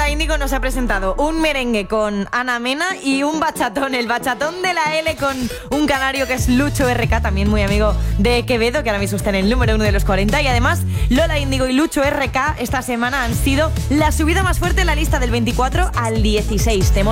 Lola Índigo nos ha presentado un merengue con Ana Mena y un bachatón, el bachatón de la L con un canario que es Lucho RK, también muy amigo de Quevedo, que ahora mismo está en el número 1 de los 40. Y además, Lola Índigo y Lucho RK esta semana han sido la subida más fuerte en la lista del 24 al 16.